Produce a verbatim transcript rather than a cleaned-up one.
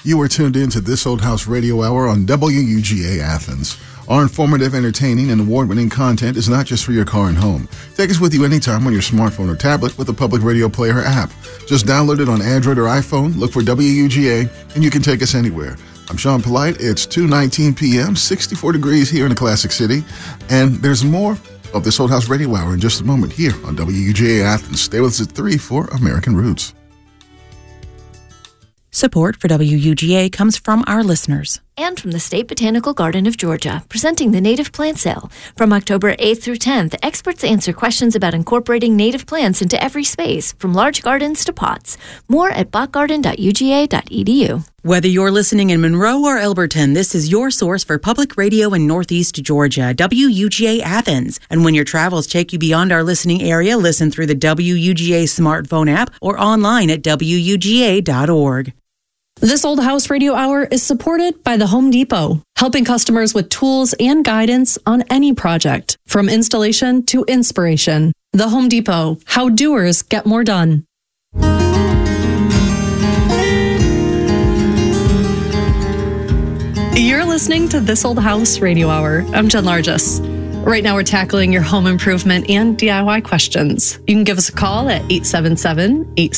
You are tuned in to This Old House Radio Hour on W U G A Athens. Our informative, entertaining, and award-winning content is not just for your car and home. Take us with you anytime on your smartphone or tablet with the Public Radio Player app. Just download it on Android or iPhone, look for W U G A, and you can take us anywhere. I'm Sean Polite. It's two nineteen p.m., sixty-four degrees here in the Classic City, and there's more of This Old House Radio Hour in just a moment here on W U G A Athens. Stay with us at three for American Roots. Support for W U G A comes from our listeners. And from the State Botanical Garden of Georgia, presenting the Native Plant Sale. From October eighth through tenth, experts answer questions about incorporating native plants into every space, from large gardens to pots. More at bach garden dot u g a dot e d u. Whether you're listening in Monroe or Elberton, this is your source for public radio in Northeast Georgia, W U G A Athens. And when your travels take you beyond our listening area, listen through the W U G A smartphone app or online at w u g a dot org. This Old House Radio Hour is supported by the Home Depot, helping customers with tools and guidance on any project, from installation to inspiration. The Home Depot, how doers get more done. You're listening to This Old House Radio Hour. I'm Jen Largess. Right now we're tackling your home improvement and D I Y questions. You can give us a call at eight seven seven, eight